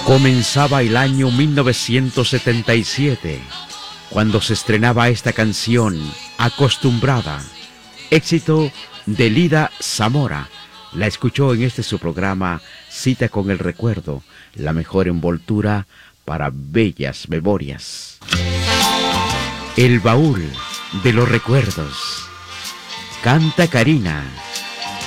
Comenzaba el año 1977, cuando se estrenaba esta canción, Acostumbrada, éxito de Lida Zamora. La escuchó en este su programa, Cita con el Recuerdo, la mejor envoltura para bellas memorias. El baúl de los recuerdos. Canta Karina.